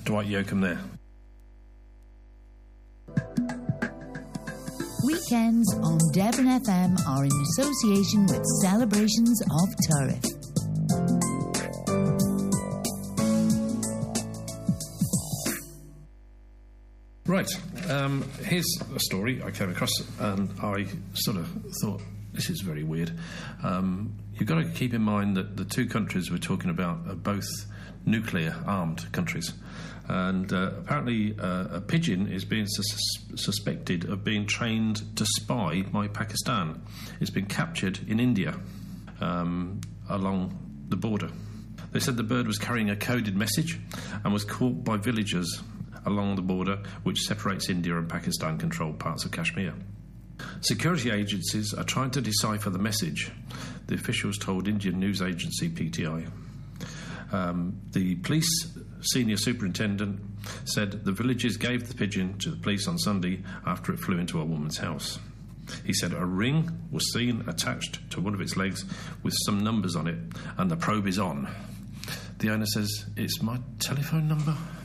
Dwight Yoakam there. Weekends on Devon FM are in association with Celebrations of Turriff. Right, here's a story I came across and I sort of thought, this is very weird. You've got to keep in mind that the two countries we're talking about are both nuclear-armed countries. And apparently a pigeon is being suspected of being trained to spy by Pakistan. It's been captured in India along the border. They said the bird was carrying a coded message and was caught by villagers along the border which separates India and Pakistan-controlled parts of Kashmir. Security agencies are trying to decipher the message, the officials told Indian news agency PTI. The police senior superintendent said the villagers gave the pigeon to the police on Sunday after it flew into a woman's house. He said a ring was seen attached to one of its legs with some numbers on it, and the probe is on. The owner says, "It's my telephone number."